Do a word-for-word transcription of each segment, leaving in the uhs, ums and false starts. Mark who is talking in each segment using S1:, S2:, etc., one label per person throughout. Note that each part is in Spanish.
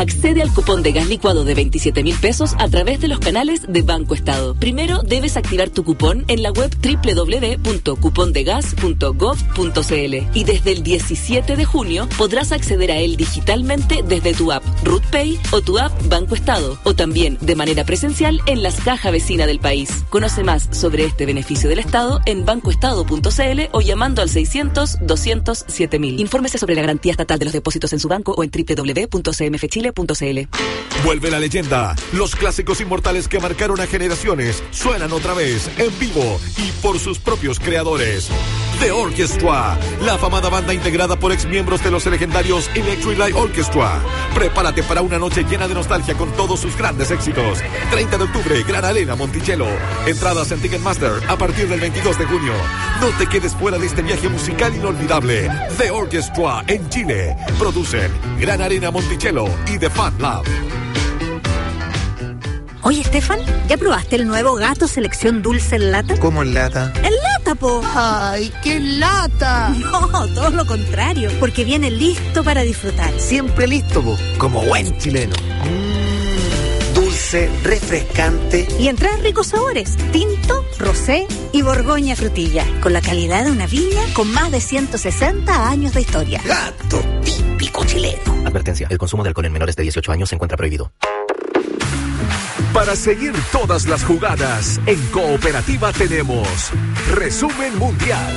S1: Accede al cupón de gas licuado de veintisiete mil pesos a través de los canales de Banco Estado. Primero debes activar tu cupón en la web doble u doble u doble u punto cupondegas punto gov punto c l y desde el diecisiete de junio podrás acceder a él digitalmente desde tu app RutPay o tu app Banco Estado, o también de manera presencial en las cajas vecinas del país. Conoce más sobre este beneficio del Estado en bancoestado punto c l o llamando al seiscientos, doscientos, siete mil. Infórmese sobre la garantía estatal de los depósitos en su banco o en doble u doble u doble u punto c m f chile punto c l.
S2: Vuelve la leyenda. Los clásicos inmortales que marcaron a generaciones suenan otra vez en vivo y por sus propios creadores. The Orchestra, la afamada banda integrada por exmiembros de los legendarios Electric Light Orchestra. Prepárate para una noche llena de nostalgia con todos sus grandes éxitos. treinta de octubre, Gran Arena Monticello. Entradas en Ticketmaster a partir del veintidós de junio. No te quedes fuera de este viaje musical inolvidable. The Orchestra en Chile. Producen Gran Arena Monticello y The Fan Lab.
S3: Oye, Estefan, ¿ya probaste el nuevo Gato Selección Dulce en lata?
S4: ¿Cómo en lata?
S3: ¡En lata, po!
S4: ¡Ay, qué lata!
S3: No, todo lo contrario, porque viene listo para disfrutar.
S4: Siempre listo, po, como buen chileno. Mm, dulce, refrescante.
S3: Y en tres ricos sabores, tinto, rosé y borgoña frutilla, con la calidad de una viña con más de ciento sesenta años de historia.
S4: Gato típico chileno.
S5: Advertencia, el consumo de alcohol en menores de dieciocho años se encuentra prohibido.
S2: Para seguir todas las jugadas, en Cooperativa tenemos Resumen Mundial.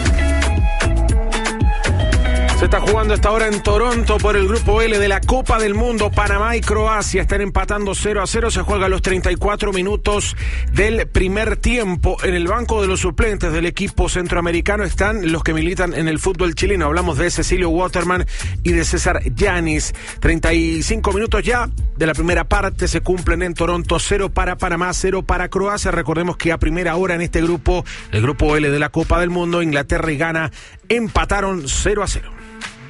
S6: Se está jugando esta hora en Toronto por el Grupo L de la Copa del Mundo. Panamá y Croacia están empatando cero a cero. Se juega a los treinta y cuatro minutos del primer tiempo. En el banco de los suplentes del equipo centroamericano están los que militan en el fútbol chileno. Hablamos de Cecilio Waterman y de César Yanis. treinta y cinco minutos ya de la primera parte se cumplen en Toronto. Cero para Panamá, cero para Croacia. Recordemos que a primera hora en este grupo, el Grupo L de la Copa del Mundo, Inglaterra y Ghana empataron cero a cero.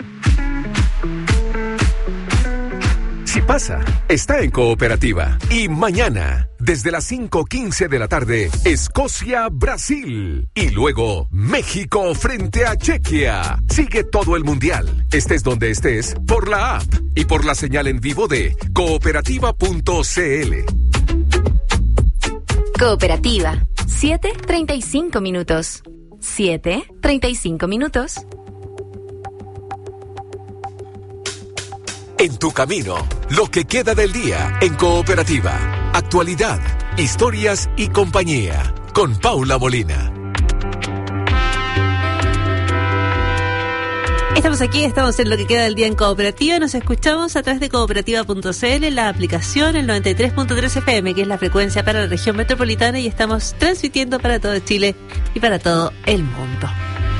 S2: Si pasa, está en Cooperativa. Y mañana, desde las cinco quince de la tarde, Escocia-Brasil. Y luego, México frente a Chequia. Sigue todo el Mundial, estés donde estés, por la app y por la señal en vivo de cooperativa punto c l.
S7: Cooperativa, siete treinta y cinco minutos. siete treinta y cinco minutos.
S2: En tu camino, lo que queda del día en Cooperativa. Actualidad, historias y compañía. Con Paula Molina.
S8: Estamos aquí, estamos en lo que queda del día en Cooperativa. Nos escuchamos a través de cooperativa punto c l, la aplicación, el noventa y tres punto tres F M, que es la frecuencia para la región metropolitana, y estamos transmitiendo para todo Chile y para todo el mundo.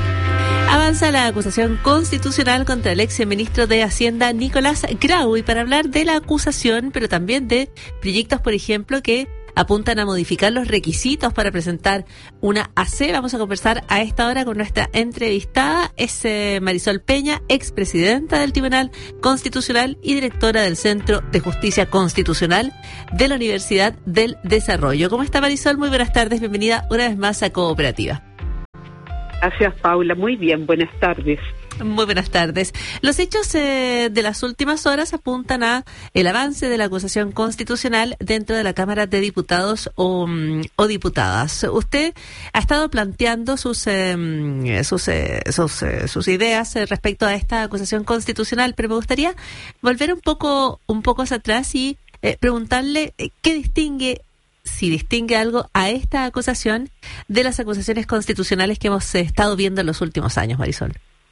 S8: Avanza la acusación constitucional contra el ex ministro de Hacienda Nicolás Grau, y para hablar de la acusación, pero también de proyectos, por ejemplo, que apuntan a modificar los requisitos para presentar una A C, vamos a conversar a esta hora con nuestra entrevistada, es eh, Marisol Peña, expresidenta del Tribunal Constitucional y directora del Centro de Justicia Constitucional de la Universidad del Desarrollo. ¿Cómo está, Marisol? Muy buenas tardes, bienvenida una vez más a Cooperativa.
S9: Gracias, Paula. Muy bien, buenas tardes.
S8: Muy buenas tardes. Los hechos eh, de las últimas horas apuntan a el avance de la acusación constitucional dentro de la Cámara de Diputados o, o diputadas. Usted ha estado planteando sus eh, sus eh, sus, eh, sus ideas eh, respecto a esta acusación constitucional, pero me gustaría volver un poco un poco hacia atrás y eh, preguntarle eh, qué distingue si distingue algo a esta acusación de las acusaciones constitucionales que hemos eh, estado viendo en los últimos años, Marisol.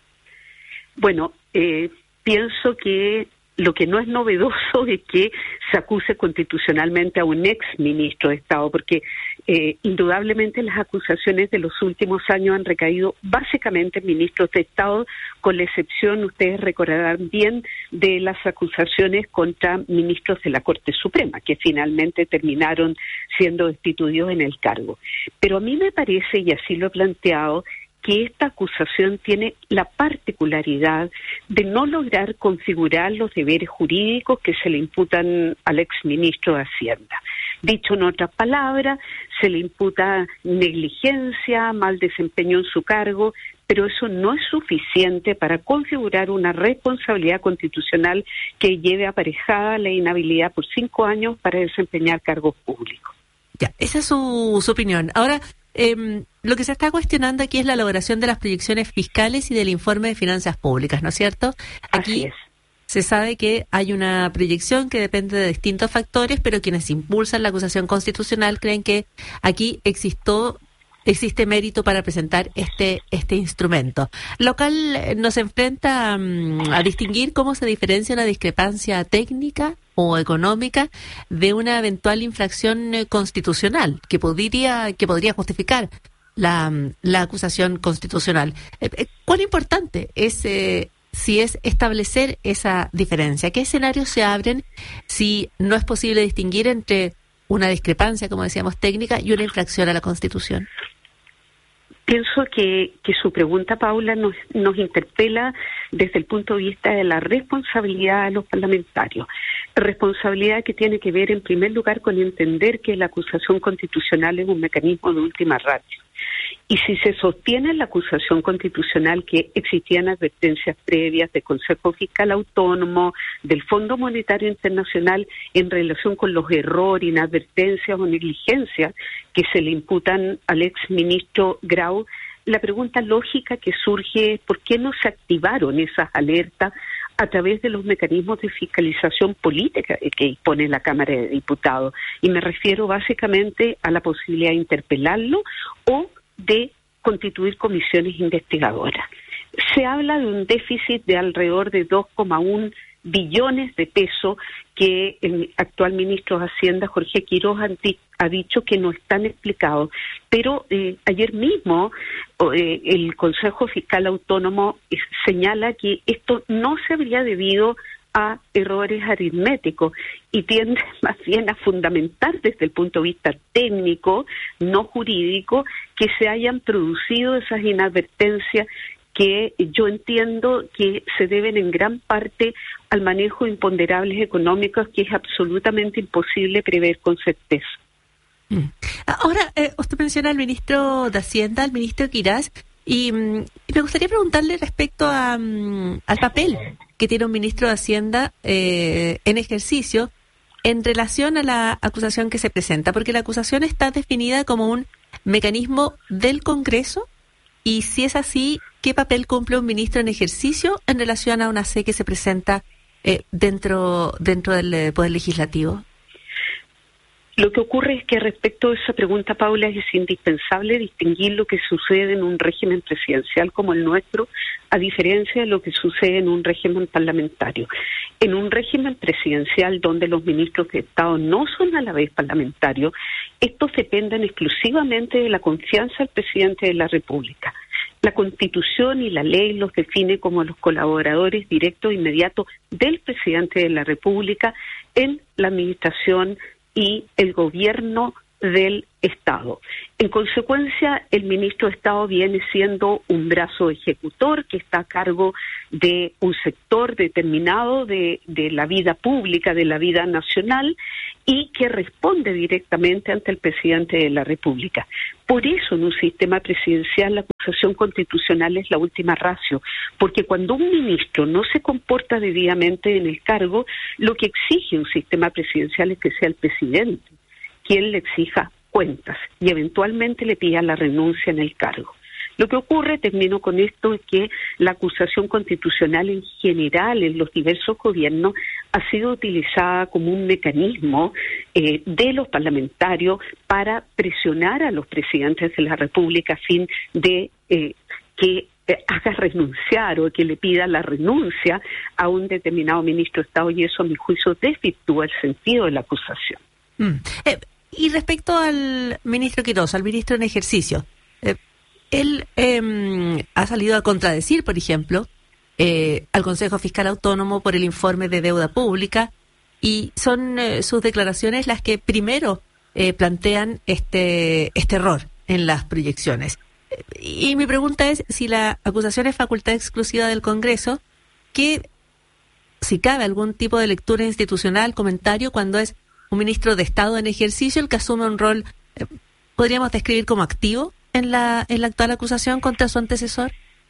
S9: Bueno, eh, pienso que lo que no es novedoso es que se acuse constitucionalmente a un ex ministro de Estado, porque eh, indudablemente las acusaciones de los últimos años han recaído básicamente en ministros de Estado, con la excepción, ustedes recordarán bien, de las acusaciones contra ministros de la Corte Suprema, que finalmente terminaron siendo destituidos en el cargo. Pero a mí me parece, y así lo he planteado, que esta acusación tiene la particularidad de no lograr configurar los deberes jurídicos que se le imputan al exministro de Hacienda. Dicho en otras palabras, se le imputa negligencia, mal desempeño en su cargo, pero eso no es suficiente para configurar una responsabilidad constitucional que lleve aparejada la inhabilidad por cinco años para desempeñar cargos públicos.
S8: Ya, esa es su, su opinión. Ahora, eh, lo que se está cuestionando aquí es la elaboración de las proyecciones fiscales y del informe de finanzas públicas, ¿no es cierto? Aquí
S9: Así es.
S8: Se sabe que hay una proyección que depende de distintos factores, pero quienes impulsan la acusación constitucional creen que aquí existió, existe mérito para presentar este este instrumento. Lo cual nos enfrenta um, a distinguir cómo se diferencia una discrepancia técnica o económica de una eventual infracción eh, constitucional que podría que podría justificar la, la acusación constitucional. Eh, eh, ¿Cuán importante es eh, si es establecer esa diferencia? ¿Qué escenarios se abren si no es posible distinguir entre una discrepancia, como decíamos, técnica y una infracción a la Constitución?
S9: Pienso que, que su pregunta, Paula, nos, nos interpela desde el punto de vista de la responsabilidad de los parlamentarios. Responsabilidad que tiene que ver, en primer lugar, con entender que la acusación constitucional es un mecanismo de última ratio. Y si se sostiene en la acusación constitucional que existían advertencias previas del Consejo Fiscal Autónomo, del Fondo Monetario Internacional en relación con los errores, inadvertencias o negligencias que se le imputan al exministro Grau, la pregunta lógica que surge es ¿por qué no se activaron esas alertas a través de los mecanismos de fiscalización política que dispone la Cámara de Diputados? Y me refiero básicamente a la posibilidad de interpelarlo o de constituir comisiones investigadoras. Se habla de un déficit de alrededor de dos coma uno billones de pesos que el actual ministro de Hacienda, Jorge Quiroz, ha dicho que no están explicados. Pero eh, ayer mismo eh, el Consejo Fiscal Autónomo eh, señala que esto no se habría debido a errores aritméticos y tiende más bien a fundamentar desde el punto de vista técnico, no jurídico, que se hayan producido esas inadvertencias que yo entiendo que se deben en gran parte al manejo de imponderables económicos que es absolutamente imposible prever con certeza.
S8: Mm. Ahora, eh, usted menciona al ministro de Hacienda, al ministro Quiroz, y, y me gustaría preguntarle respecto a, um, al papel que tiene un ministro de Hacienda eh, en ejercicio en relación a la acusación que se presenta, porque la acusación está definida como un mecanismo del Congreso, y si es así, ¿qué papel cumple un ministro en ejercicio en relación a una C que se presenta eh, dentro, dentro del Poder Legislativo?
S9: Lo que ocurre es que respecto a esa pregunta, Paula, es indispensable distinguir lo que sucede en un régimen presidencial como el nuestro, a diferencia de lo que sucede en un régimen parlamentario. En un régimen presidencial donde los ministros de Estado no son a la vez parlamentarios, estos dependen exclusivamente de la confianza del presidente de la República. La Constitución y la ley los define como los colaboradores directos e inmediatos del presidente de la República en la administración y el gobierno del Estado. En consecuencia, el ministro de Estado viene siendo un brazo ejecutor que está a cargo de un sector determinado de, de la vida pública, de la vida nacional, y que responde directamente ante el presidente de la República. Por eso, en un sistema presidencial, la acusación constitucional es la última ratio, porque cuando un ministro no se comporta debidamente en el cargo, lo que exige un sistema presidencial es que sea el presidente quien le exija cuentas y eventualmente le pida la renuncia en el cargo. Lo que ocurre, termino con esto, es que la acusación constitucional en general en los diversos gobiernos ha sido utilizada como un mecanismo eh, de los parlamentarios para presionar a los presidentes de la República a fin de eh, que eh, haga renunciar o que le pida la renuncia a un determinado ministro de Estado, y eso, a mi juicio, desvirtúa el sentido de la acusación.
S8: Mm. Eh, y respecto al ministro Quiroz, al ministro en ejercicio, eh, él eh, ha salido a contradecir, por ejemplo, eh, al Consejo Fiscal Autónomo por el informe de deuda pública, y son eh, sus declaraciones las que primero eh, plantean este, este error en las proyecciones. Y mi pregunta es si la acusación es facultad exclusiva del Congreso, que si cabe algún tipo de lectura institucional, comentario, cuando es un ministro de Estado en ejercicio el que asume un rol, eh, podríamos describir como activo en la en la actual acusación contra su antecesor.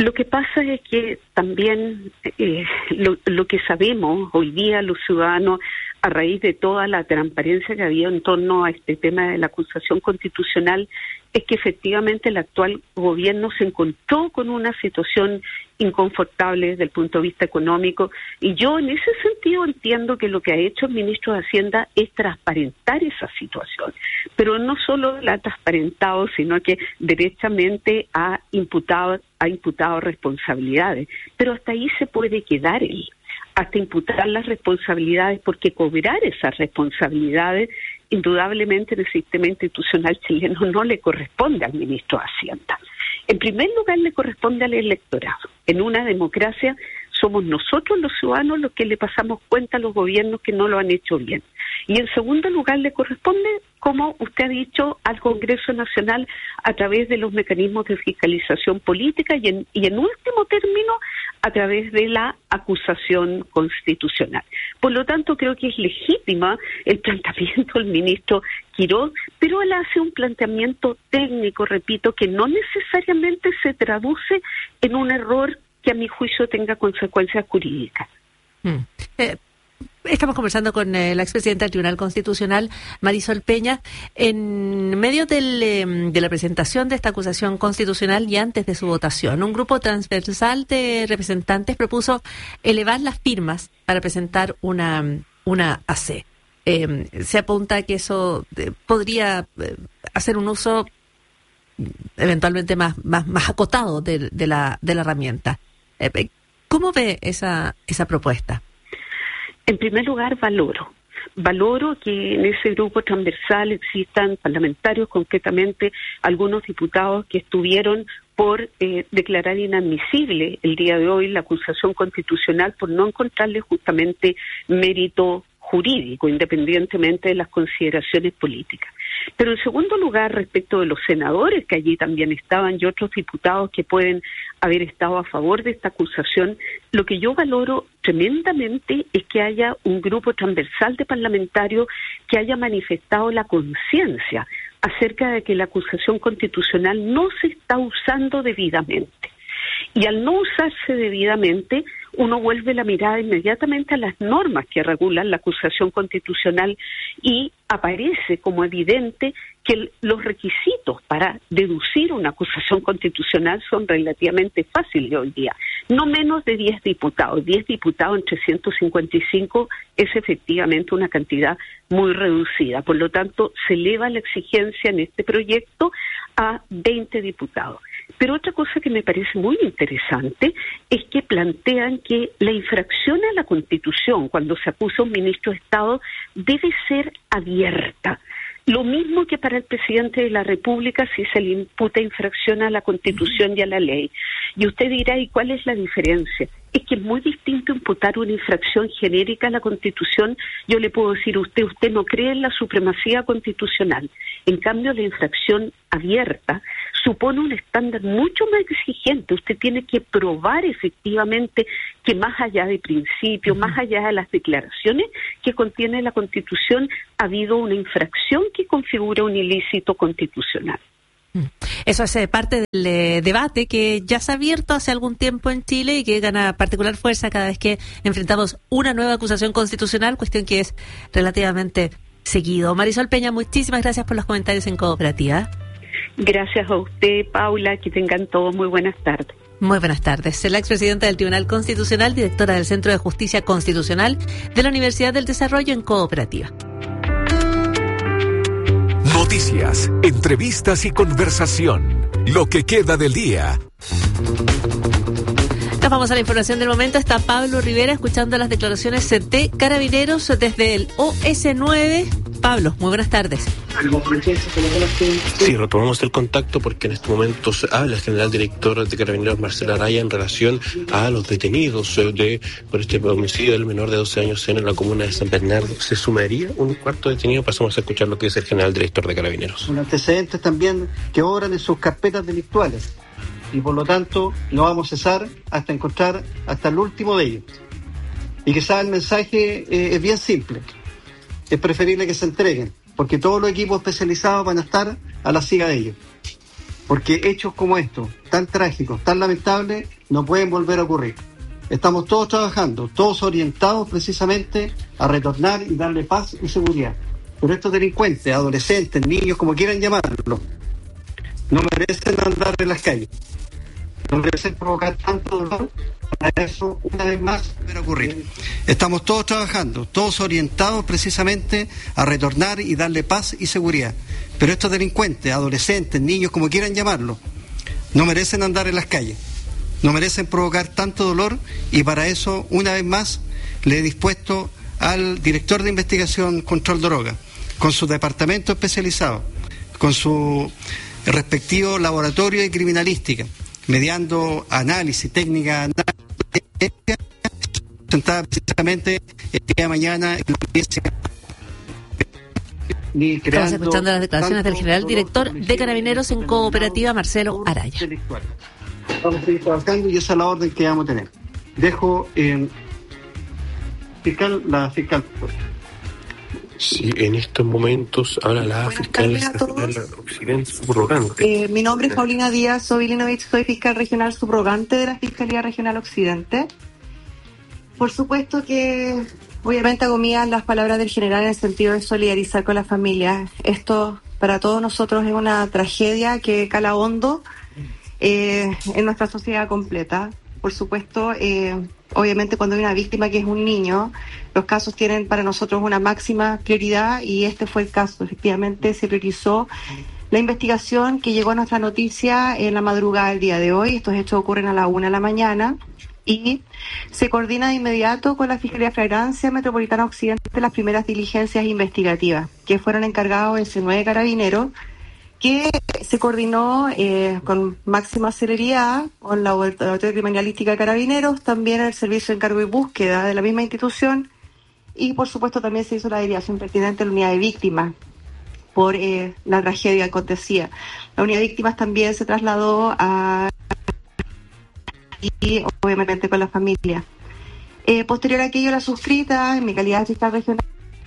S9: Lo que pasa es que también eh, lo, lo que sabemos hoy día los ciudadanos, a raíz de toda la transparencia que había en torno a este tema de la acusación constitucional, es que efectivamente el actual gobierno se encontró con una situación inconfortable desde el punto de vista económico, y yo en ese sentido entiendo que lo que ha hecho el ministro de Hacienda es transparentar esa situación, pero no solo la ha transparentado, sino que derechamente ha imputado, ha imputado responsabilidades, pero hasta ahí se puede quedar él, hasta imputar las responsabilidades, porque cobrar esas responsabilidades indudablemente en el sistema institucional chileno no le corresponde al ministro de Hacienda. En primer lugar, le corresponde al electorado. En una democracia somos nosotros los ciudadanos los que le pasamos cuenta a los gobiernos que no lo han hecho bien. Y en segundo lugar, le corresponde, como usted ha dicho, al Congreso Nacional a través de los mecanismos de fiscalización política y en, y en último término, a través de la acusación constitucional. Por lo tanto, creo que es legítima el planteamiento del ministro Quiroz, pero él hace un planteamiento técnico, repito, que no necesariamente se traduce en un error que a mi juicio tenga consecuencias jurídicas.
S8: Mm. Eh. Estamos conversando con eh, la expresidenta del Tribunal Constitucional, Marisol Peña, en medio del, eh, de la presentación de esta acusación constitucional y antes de su votación. Un grupo transversal de representantes propuso elevar las firmas para presentar una, una A C. Eh, se apunta a que eso eh, podría eh, hacer un uso eventualmente más, más, más acotado de, de, la, de la herramienta. Eh, ¿Cómo ve esa, esa propuesta?
S9: En primer lugar, valoro. Valoro que en ese grupo transversal existan parlamentarios, concretamente algunos diputados que estuvieron por eh, declarar inadmisible el día de hoy la acusación constitucional por no encontrarle justamente mérito jurídico, independientemente de las consideraciones políticas. Pero en segundo lugar, respecto de los senadores que allí también estaban y otros diputados que pueden haber estado a favor de esta acusación, lo que yo valoro tremendamente es que haya un grupo transversal de parlamentarios que haya manifestado la conciencia acerca de que la acusación constitucional no se está usando debidamente. Y al no usarse debidamente, uno vuelve la mirada inmediatamente a las normas que regulan la acusación constitucional y aparece como evidente que el, los requisitos para deducir una acusación constitucional son relativamente fáciles hoy día. No menos de diez diputados. diez diputados en trescientos cincuenta y cinco es efectivamente una cantidad muy reducida. Por lo tanto, se eleva la exigencia en este proyecto a veinte diputados. Pero otra cosa que me parece muy interesante es que plantean que la infracción a la Constitución, cuando se acusa a un ministro de Estado, debe ser abierta. Lo mismo que para el presidente de la República si se le imputa infracción a la Constitución y a la ley. Y usted dirá, ¿y cuál es la diferencia? Es que es muy distinto imputar una infracción genérica a la Constitución. Yo le puedo decir a usted, usted no cree en la supremacía constitucional. En cambio, la infracción abierta supone un estándar mucho más exigente. Usted tiene que probar efectivamente que más allá de principios, más allá de las declaraciones que contiene la Constitución, ha habido una infracción que configura un ilícito constitucional.
S8: Eso es parte del eh, debate que ya se ha abierto hace algún tiempo en Chile y que gana particular fuerza cada vez que enfrentamos una nueva acusación constitucional, cuestión que es relativamente seguido. Marisol Peña, muchísimas gracias por los comentarios en Cooperativa.
S9: Gracias a usted, Paula, que tengan todos muy buenas tardes.
S8: Muy buenas tardes. La expresidenta del Tribunal Constitucional, directora del Centro de Justicia Constitucional de la Universidad del Desarrollo en Cooperativa.
S2: Noticias, entrevistas y conversación. Lo que queda del día.
S8: Nos vamos a la información del momento. Está Pablo Rivera escuchando las declaraciones de Carabineros desde el O S nueve. Pablo, muy buenas tardes.
S10: Sí, retomamos el contacto porque en este momento habla el general director de Carabineros, Marcelo Araya, en relación a los detenidos de por este homicidio del menor de doce años en la comuna de San Bernardo. ¿Se sumaría un cuarto detenido? Pasamos a escuchar lo que dice el general director de Carabineros.
S11: Con antecedentes también que obran en sus carpetas delictuales y por lo tanto no vamos a cesar hasta encontrar hasta el último de ellos. Y quizás el mensaje eh, es bien simple. Es preferible que se entreguen, porque todos los equipos especializados van a estar a la siga de ellos. porque hechos como estos, tan trágicos, tan lamentables, no pueden volver a ocurrir. Estamos todos trabajando, todos orientados precisamente a retornar y darle paz y seguridad. Pero estos delincuentes, adolescentes, niños, como quieran llamarlos, no merecen andar en las calles. No merecen provocar tanto dolor. Para eso, una vez más, va a ocurrir. Estamos todos trabajando, todos orientados precisamente a retornar y darle paz y seguridad. Pero estos delincuentes, adolescentes, niños, como quieran llamarlos, no merecen andar en las calles. No merecen provocar tanto dolor, y para eso, una vez más, le he dispuesto al director de investigación Control Droga, con su departamento especializado, con su respectivo laboratorio de criminalística, mediando análisis, técnica, análisis, sentada precisamente el día de mañana en la audiencia.
S8: Estamos escuchando las declaraciones del general director de Carabineros en Cooperativa, Marcelo Araya.
S11: Vamos a seguir trabajando y esa es la orden que vamos a tener. Dejo eh, fiscal, la fiscal.
S10: Sí, en estos momentos habla la fiscal regional occidente subrogante.
S12: Eh, mi nombre es Paulina Díaz Sobilinovich, soy fiscal regional subrogante de la Fiscalía Regional Occidente. Por supuesto que obviamente hago mías las palabras del general en el sentido de solidarizar con las familias. Esto para todos nosotros es una tragedia que cala hondo eh, en nuestra sociedad completa. Por supuesto, eh, obviamente cuando hay una víctima que es un niño, los casos tienen para nosotros una máxima prioridad y este fue el caso. Efectivamente se priorizó la investigación que llegó a nuestra noticia en la madrugada del día de hoy. Estos hechos ocurren a la una de la mañana y se coordina de inmediato con la Fiscalía de Flagrancia Metropolitana Occidente las primeras diligencias investigativas que fueron encargados el C nueve Carabineros, que se coordinó eh, con máxima celeridad con la Laboratorio Criminalística de Carabineros, también el Servicio de Encargo y Búsqueda de la misma institución, y por supuesto también se hizo la derivación pertinente a la unidad de víctimas por eh, la tragedia que acontecía. La unidad de víctimas también se trasladó a y obviamente con la familia. Eh, posterior a aquello, la suscrita, en mi calidad de fiscal regional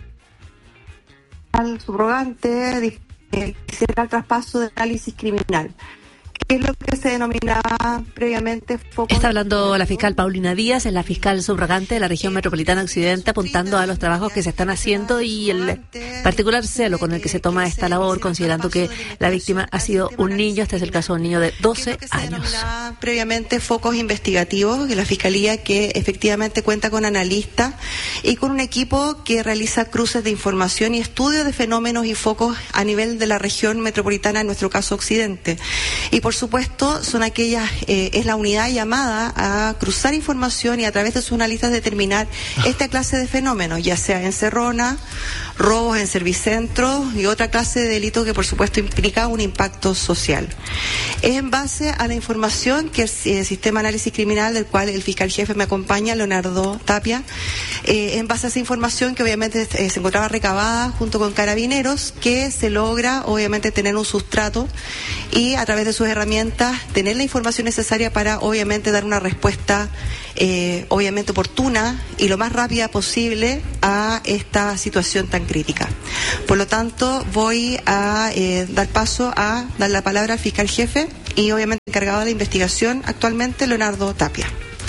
S12: subrogante, hiciera el traspaso de análisis criminal, que es lo que se denominaba previamente foco.
S8: Está hablando la fiscal Paulina Díaz, es la fiscal subrogante de la región metropolitana occidente, apuntando a los trabajos que se están haciendo y el particular celo con el que se toma esta labor, considerando que la víctima ha sido un niño. Este es el caso de un niño de doce años.
S12: Previamente focos investigativos de la fiscalía, que efectivamente cuenta con analistas y con un equipo que realiza cruces de información y estudios de fenómenos y focos a nivel de la región metropolitana, en nuestro caso occidente. Y por supuesto son aquellas, eh, es la unidad llamada a cruzar información y a través de sus analistas determinar esta clase de fenómenos, ya sea encerrona, robos en servicentros y otra clase de delitos que por supuesto implica un impacto social. Es en base a la información que el, el sistema de análisis criminal, del cual el fiscal jefe me acompaña, Leonardo Tapia, eh, en base a esa información que obviamente eh, se encontraba recabada junto con Carabineros, que se logra obviamente tener un sustrato y a través de sus herramientas tener la información necesaria para obviamente dar una respuesta eh, obviamente oportuna y lo más rápida posible a esta situación tan crítica. Por lo tanto, voy a eh, dar paso a dar la palabra al fiscal jefe y obviamente encargado de la investigación actualmente, Leonardo Tapia.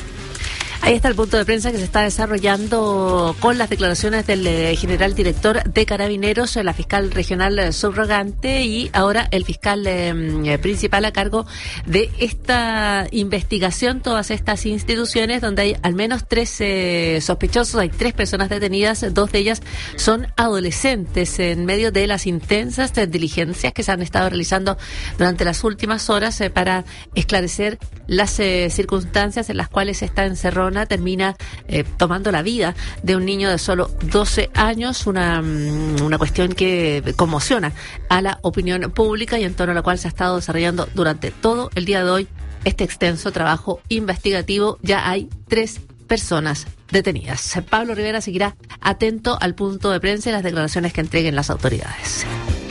S8: Ahí está el punto de prensa que se está desarrollando con las declaraciones del eh, general director de Carabineros, la fiscal regional eh, subrogante y ahora el fiscal eh, principal a cargo de esta investigación, todas estas instituciones donde hay al menos tres eh, sospechosos, hay tres personas detenidas, dos de ellas son adolescentes en medio de las intensas eh, diligencias que se han estado realizando durante las últimas horas eh, para esclarecer las eh, circunstancias en las cuales esta encerrona termina eh, tomando la vida de un niño de solo doce años, una, una cuestión que conmociona a la opinión pública y en torno a la cual se ha estado desarrollando durante todo el día de hoy este extenso trabajo investigativo. Ya hay tres personas detenidas. Pablo Rivera seguirá atento al punto de prensa y las declaraciones que entreguen las autoridades.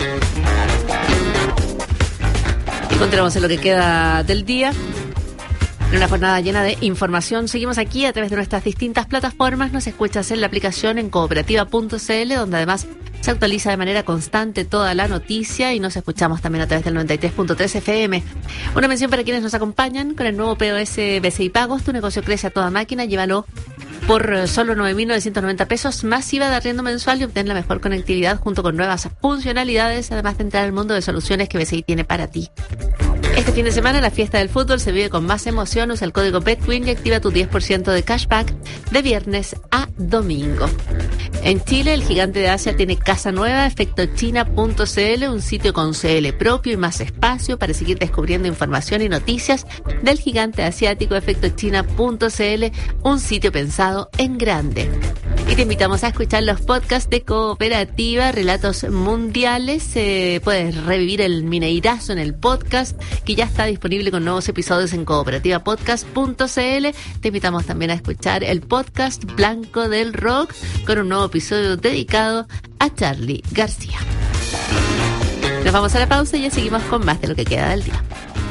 S8: Y continuamos en lo que queda del día. En una jornada llena de información, seguimos aquí a través de nuestras distintas plataformas. Nos escuchas en la aplicación en cooperativa punto c l, donde además Se actualiza de manera constante toda la noticia y nos escuchamos también a través del noventa y tres punto tres F M. Una mención para quienes nos acompañan con el nuevo P O S B C I Pagos. Tu negocio crece a toda máquina. Llévalo por solo nueve mil novecientos noventa pesos más I V A de arriendo mensual y obtén la mejor conectividad junto con nuevas funcionalidades, además de entrar al mundo de soluciones que B C I tiene para ti. Este fin de semana la fiesta del fútbol se vive con más emoción. Usa el código BetWin y activa tu diez por ciento de cashback de viernes a domingo. En Chile, el gigante de Asia tiene casa nueva, efecto china punto c l, un sitio con C L propio y más espacio para seguir descubriendo información y noticias del gigante asiático. efecto china punto c l, un sitio pensado en grande. Y te invitamos a escuchar los podcasts de Cooperativa, Relatos Mundiales. Eh, puedes revivir el Mineirazo en el podcast, que ya está disponible con nuevos episodios en cooperativa podcast punto c l. Te invitamos también a escuchar el podcast Blanco del Rock, con un nuevo episodio dedicado a Charly García. Nos vamos a la pausa y ya seguimos con más de lo que queda del día.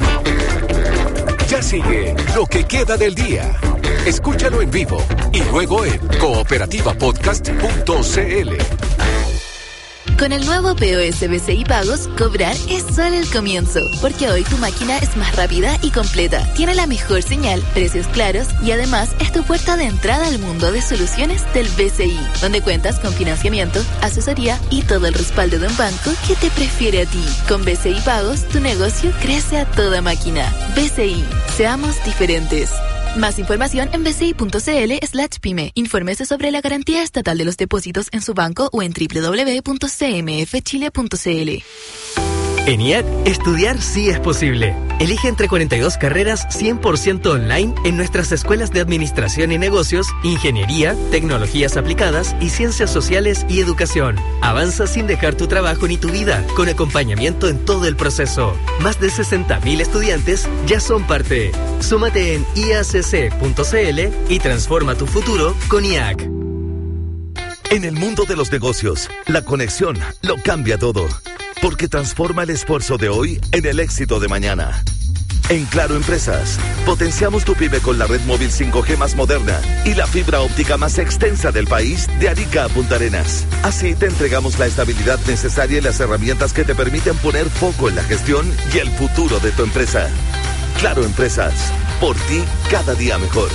S2: Ya sigue lo que queda del día. Escúchalo en vivo y luego en cooperativa podcast punto c l.
S7: Con el nuevo P O S B C I Pagos, cobrar es solo el comienzo, porque hoy tu máquina es más rápida y completa, tiene la mejor señal, precios claros y además es tu puerta de entrada al mundo de soluciones del B C I, donde cuentas con financiamiento, asesoría y todo el respaldo de un banco que te prefiere a ti. Con B C I Pagos, tu negocio crece a toda máquina. B C I, seamos diferentes. Más información en b c i punto c l slash pyme. Infórmese sobre la garantía estatal de los depósitos en su banco o en doble u doble u doble u punto c m f chile punto c l.
S13: En I A C, estudiar sí es posible. Elige entre cuarenta y dos carreras cien por ciento online en nuestras escuelas de Administración y Negocios, Ingeniería, Tecnologías Aplicadas y Ciencias Sociales y Educación. Avanza sin dejar tu trabajo ni tu vida, con acompañamiento en todo el proceso. Más de sesenta mil estudiantes ya son parte. Súmate en i a c c punto c l y transforma tu futuro con I A C.
S2: En el mundo de los negocios, la conexión lo cambia todo, porque transforma el esfuerzo de hoy en el éxito de mañana. En Claro Empresas, potenciamos tu pyme con la red móvil cinco G más moderna y la fibra óptica más extensa del país, de Arica a Punta Arenas. Así te entregamos la estabilidad necesaria y las herramientas que te permiten poner foco en la gestión y el futuro de tu empresa. Claro Empresas, por ti cada día mejor.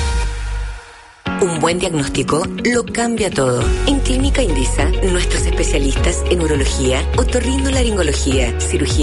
S1: Un buen diagnóstico lo cambia todo. En Clínica Indisa, nuestros especialistas en urología, otorrinolaringología, cirugía